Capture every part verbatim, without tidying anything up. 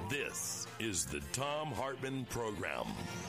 This is the Thom Hartmann Program.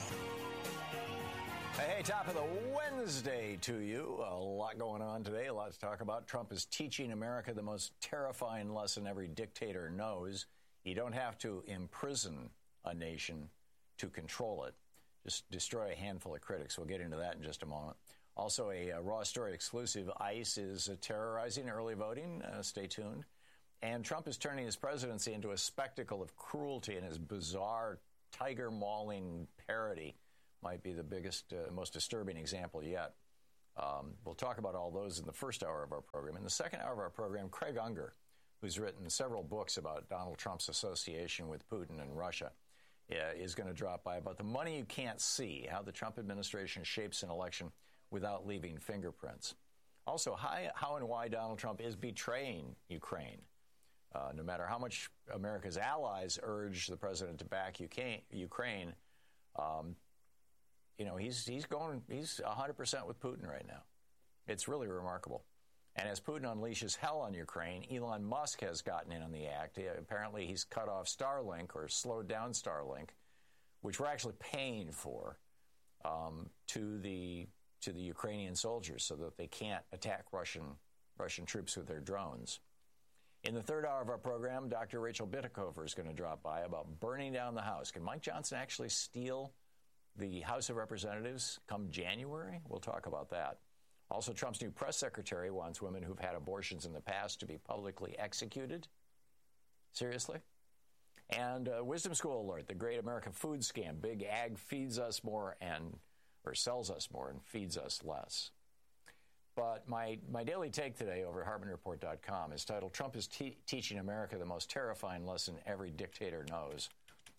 Hey, hey, top of the Wednesday to you. A lot going on today, a lot to talk about. Trump is teaching America the most terrifying lesson every dictator knows. You don't have to imprison a nation to control it. Just destroy a handful of critics. We'll get into that in just a moment. Also, a, a Raw Story exclusive. ICE is uh, terrorizing early voting. Uh, stay tuned. And Trump is turning his presidency into a spectacle of cruelty, and his bizarre tiger mauling parody might be the biggest, uh, most disturbing example yet. Um, we'll talk about all those in the first hour of our program. In the second hour of our program, Craig Unger, who's written several books about Donald Trump's association with Putin and Russia, uh, is going to drop by about the money you can't see, how the Trump administration shapes an election without leaving fingerprints. Also, how, how and why Donald Trump is betraying Ukraine. Uh, no matter how much America's allies urge the president to back Ukraine, um, you know, he's he's going he's one hundred percent with Putin right now. It's really remarkable. And as Putin unleashes hell on Ukraine, Elon Musk has gotten in on the act. He, apparently, he's cut off Starlink or slowed down Starlink, which we're actually paying for, um, to the to the Ukrainian soldiers so that they can't attack Russian Russian troops with their drones. In the third hour of our program, Doctor Rachel Bitecofer is going to drop by about burning down the House. Can Mike Johnson actually steal the House of Representatives come January? We'll talk about that. Also, Trump's new press secretary wants women who've had abortions in the past to be publicly executed. Seriously? And uh, Wisdom School alert, the great American food scam. Big Ag feeds us more and or sells us more and feeds us less. But my, my daily take today over at Hartmann Report dot com is titled, Trump is te- teaching America the most terrifying lesson every dictator knows.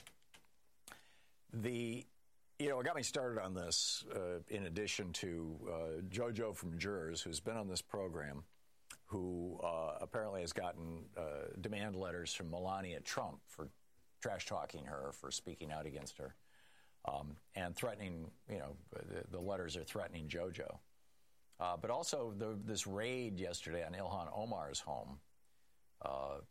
The, you know, what got me started on this, uh, in addition to uh, JoJo from Jurors, who's been on this program, who uh, apparently has gotten uh, demand letters from Melania Trump for trash-talking her, for speaking out against her, um, and threatening, you know, the, the letters are threatening JoJo. Uh, but also the, this raid yesterday on Ilhan Omar's home uh,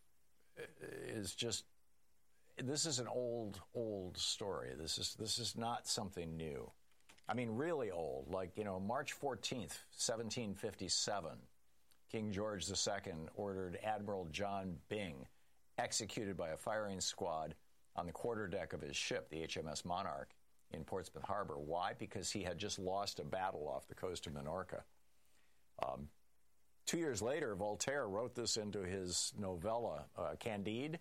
is just, this is an old, old story. This is this is not something new. I mean, really old. Like, you know, March fourteenth, seventeen fifty-seven, King George the Second ordered Admiral John Byng executed by a firing squad on the quarterdeck of his ship, the H M S Monarch, in Portsmouth Harbor. Why? Because he had just lost a battle off the coast of Minorca. Um, two years later, Voltaire wrote this into his novella, uh, Candide,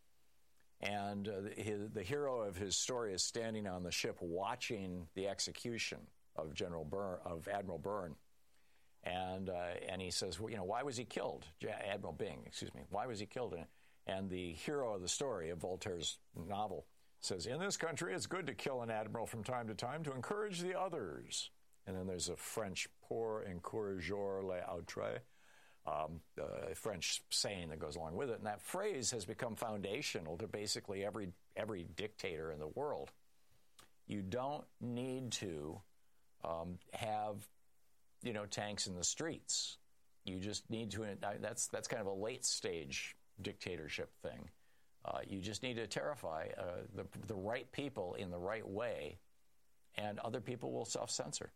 and uh, his, the hero of his story is standing on the ship watching the execution of General Byrne, of Admiral Byrne, and uh, and he says, well, you know, why was he killed? Admiral Byng, excuse me, why was he killed? And, and the hero of the story of Voltaire's novel says, in this country, it's good to kill an admiral from time to time to encourage the others. And then there's a French, pour encourager les autres, um, a French saying that goes along with it. And that phrase has become foundational to basically every every dictator in the world. You don't need to um, have, you know, tanks in the streets. You just need to, that's, that's kind of a late stage dictatorship thing. Uh, you just need to terrify uh, the, the right people in the right way, and other people will self-censor.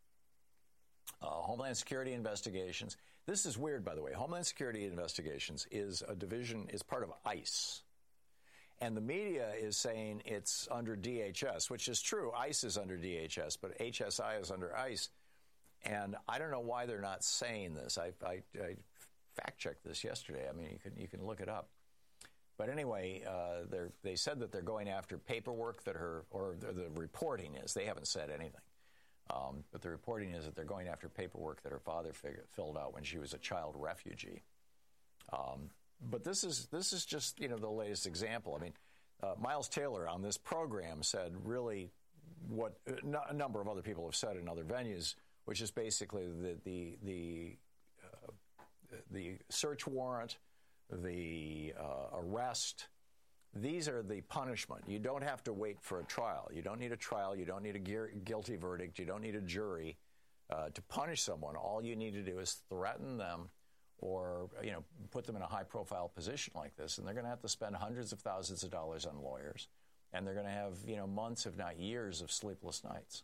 Uh, Homeland Security investigations. This is weird, by the way. Homeland Security investigations is a division, is part of ICE. And the media is saying it's under D H S, which is true. ICE is under D H S, but H S I is under ICE. And I don't know why they're not saying this. I, I, I fact-checked this yesterday. I mean, you can you can look it up. But anyway, uh, they said that they're going after paperwork that her, or the, the reporting is, they haven't said anything, um, but the reporting is that they're going after paperwork that her father fig- filled out when she was a child refugee. Um, but this is this is just, you know, the latest example. I mean, uh, Miles Taylor on this program said really what a number of other people have said in other venues, which is basically the the the, uh, the search warrant, the uh, arrest, these are the punishment. You don't have to wait for a trial. You don't need a trial. You don't need a gu- guilty verdict. You don't need a jury uh, to punish someone. All you need to do is threaten them or, you know, put them in a high-profile position like this, and they're going to have to spend hundreds of thousands of dollars on lawyers, and they're going to have, you know, months, if not years, of sleepless nights.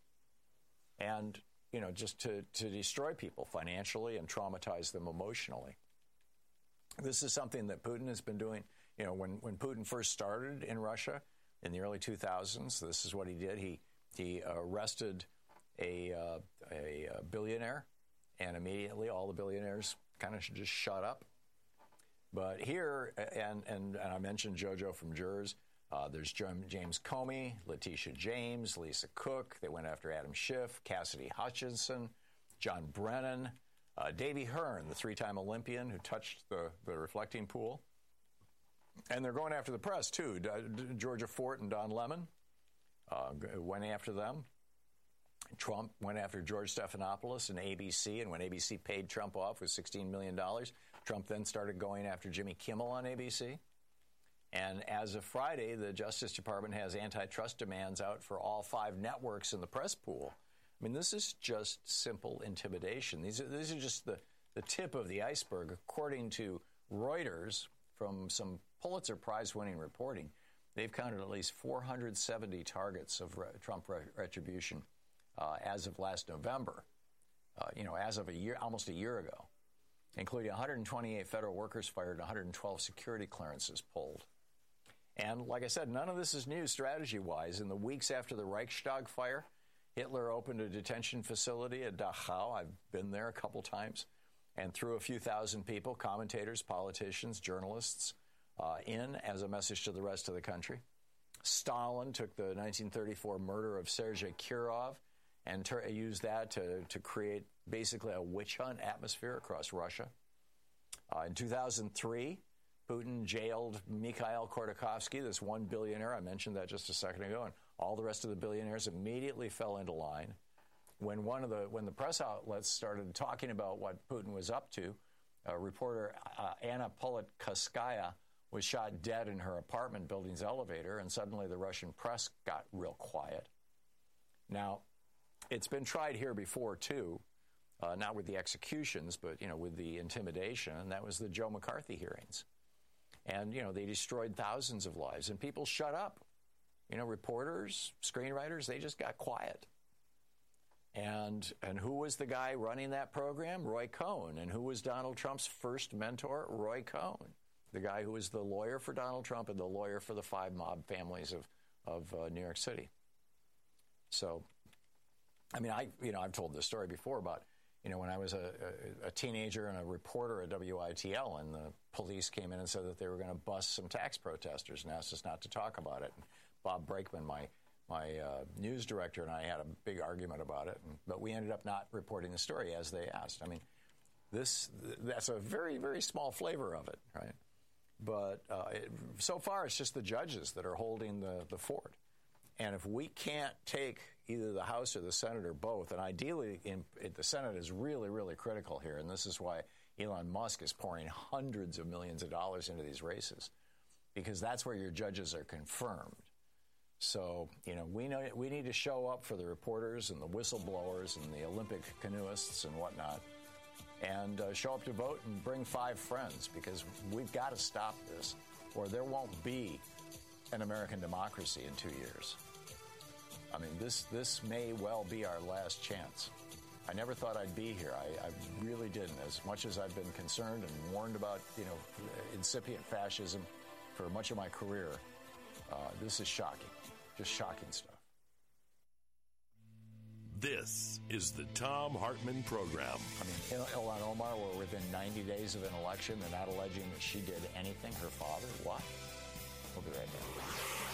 And, you know, just to, to destroy people financially and traumatize them emotionally. This is something that Putin has been doing. You know, when, when Putin first started in Russia in the early two thousands, this is what he did. He he arrested a, uh, a billionaire, and immediately all the billionaires kind of just shut up. But here, and, and, and I mentioned JoJo from Jurors, uh, there's James Comey, Letitia James, Lisa Cook. They went after Adam Schiff, Cassidy Hutchinson, John Brennan, uh, Davey Hearn, the three-time Olympian who touched the, the reflecting pool. And they're going after the press, too. Georgia Fort and Don Lemon uh, went after them. Trump went after George Stephanopoulos and A B C, and when A B C paid Trump off with sixteen million dollars, Trump then started going after Jimmy Kimmel on A B C. And as of Friday, the Justice Department has antitrust demands out for all five networks in the press pool. I mean, this is just simple intimidation. These are, these are just the, the tip of the iceberg. According to Reuters, from some Pulitzer Prize-winning reporting, they've counted at least four hundred seventy targets of re- Trump re- retribution uh, as of last November, uh, you know, as of a year, almost a year ago, including one hundred twenty-eight federal workers fired and one hundred twelve security clearances pulled. And like I said, none of this is new strategy-wise. In the weeks after the Reichstag fire, Hitler opened a detention facility at Dachau. I've been there a couple times, and threw a few thousand people, commentators, politicians, journalists, uh, in as a message to the rest of the country. Stalin took the nineteen thirty-four murder of Sergei Kirov and ter- used that to, to create basically a witch hunt atmosphere across Russia. Uh, in two thousand three, Putin jailed Mikhail Khodorkovsky, this one billionaire. I mentioned that just a second ago, and all the rest of the billionaires immediately fell into line. When one of the when the press outlets started talking about what Putin was up to, a reporter uh, Anna Politkovskaya was shot dead in her apartment building's elevator, and suddenly the Russian press got real quiet. Now, it's been tried here before too, uh, not with the executions, but you know with the intimidation, and that was the Joe McCarthy hearings. And you know they destroyed thousands of lives, and people shut up. You know, reporters, screenwriters, they just got quiet. And and who was the guy running that program? Roy Cohn. And who was Donald Trump's first mentor? Roy Cohn, the guy who was the lawyer for Donald Trump and the lawyer for the five mob families of of uh, New York City. So, I mean, I you know I've told this story before about you know when I was a, a, a teenager and a reporter at W I T L, and the police came in and said that they were going to bust some tax protesters and asked us not to talk about it. And Bob Brakeman, my My uh, news director, and I had a big argument about it, and, but we ended up not reporting the story as they asked. I mean, this that's a very, very small flavor of it, right? But uh, it, so far, it's just the judges that are holding the, the fort. And if we can't take either the House or the Senate or both, and ideally in, in the Senate is really, really critical here, and this is why Elon Musk is pouring hundreds of millions of dollars into these races, because that's where your judges are confirmed. So, you know, we know we need to show up for the reporters and the whistleblowers and the Olympic canoeists and whatnot, and uh, show up to vote and bring five friends, because we've got to stop this, or there won't be an American democracy in two years. I mean, this this may well be our last chance. I never thought I'd be here. I, I really didn't. As much as I've been concerned and warned about, you know, incipient fascism for much of my career, uh, this is shocking. Just shocking stuff. This is the Thom Hartmann Program. I mean, Ilhan Omar, we're within ninety days of an election. They're not alleging that she did anything. Her father, what? We'll be right back.